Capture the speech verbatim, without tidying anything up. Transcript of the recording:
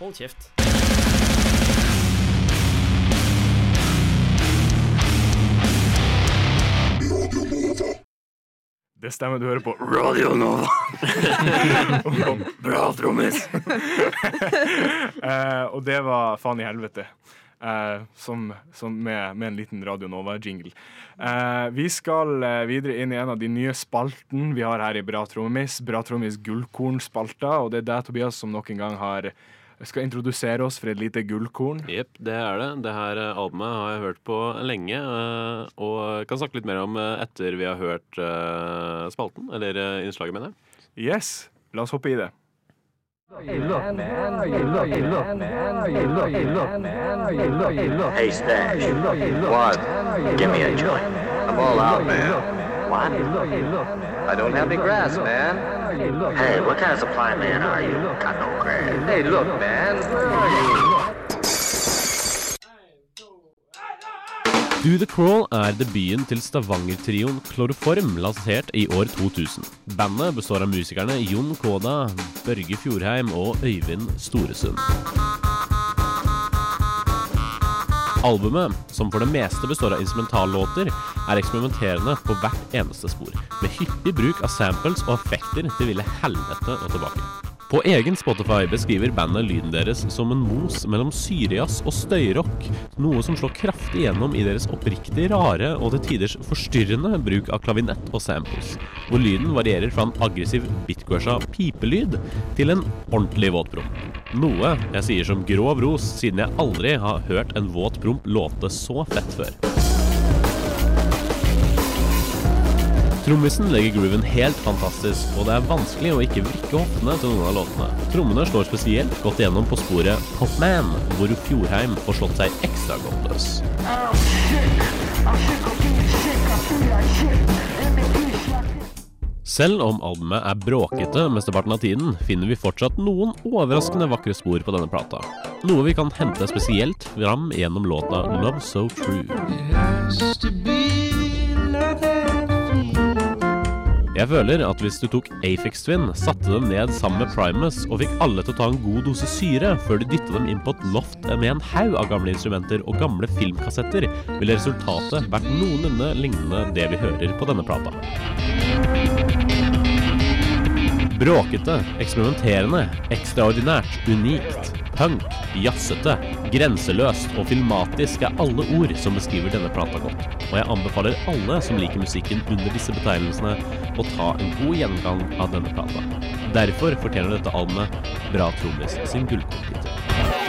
Hold kjeft. Det stemmer, du hører på Radio Nova. Bra trommis. uh, og det var faen i helvete. Uh, som, som med, med en liten Radio Nova-jingle. Uh, vi skal uh, videre inn i en av de nye spalten vi har her i Bra Trommis. Bra Trommis gullkorn-spalta, og det er deg, Tobias, som nok en gang har skal introdusere oss for et lite gullkorn. Jepp, det er det. Det her albumet har jeg hørt på lenge, og kan snakke litt mer om etter vi har hørt spalten, eller innslaget, mener jeg. Yes, la oss hoppe i det. Hey, look, man. Hey, look, hey, look, man. Hey, look, hey, look, man. Hey, look, hey, look. Hey, Stash. What? Give me a joint. I'm all out, man. What? I don't have any grass, man. Hey, what kind of supply man are you? Got no grass. Hey, look, man. Where are you? Do the Crawl er debuten til Stavanger-trioen Kloroform, lansert i år to tusen. Bandet består av musikerne Jon Kåda, Børge Fjordheim og Øyvind Storesund. Albumet, som for det meste består av instrumentallåter, er eksperimenterende på hvert eneste spor, med hyppig bruk av samples og effekter til ville helvete og tilbake. På egen Spotify beskriver bandet lyden deres som en mos mellom syrejazz og støyrock, noe som slår kraftig gjennom i deres oppriktig rare og til tiders forstyrrende bruk av klavinett og samples, hvor lyden varierer fra en aggressiv bitcrusha pipelyd til en ordentlig våtpromp. Noe jeg sier som grov ros, siden jeg aldri har hørt en våtpromp låte så fett før. Trommisen legger grooven helt fantastisk, og det er vanskelig å ikke vrikke hoftene til noen av låtene. Trommene slår spesielt godt gjennom på sporet Hot Man, hvor Fjordheim får slått seg ekstra godt løs. Selv om albumet er bråkete mesteparten av tiden, finner vi fortsatt noen overraskende vakre spor på denne plata. Noe vi kan hente spesielt fram gjennom låta Love So True. Jeg føler at hvis du tok Aphex Twin, satte dem ned sammen med Primus og fikk alle til å ta en god dose syre før de dyttet dem inn på et loft med en haug av gamle instrumenter og gamle filmkassetter, ville resultatet vært noenlunde lignende det vi hører på denne plata. Bråkete, eksperimenterende, ekstraordinært, unikt, punk, jazzete, grenseløst og filmatisk er alle ord som beskriver denne plata godt. Og jeg anbefaler alle som liker musikken under disse betegnelsene å ta en god gjennomgang av denne plata. Derfor fortjener dette albumet Bra Trommis sin gullkorttitel.